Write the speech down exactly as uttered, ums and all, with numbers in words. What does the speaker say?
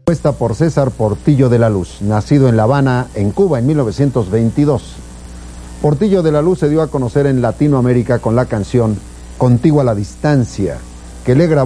Compuesta por César Portillo de la Luz, nacido en La Habana, en Cuba, en mil novecientos veintidós. Portillo de la Luz se dio a conocer en Latinoamérica con la canción Contigo a la Distancia, que le grabó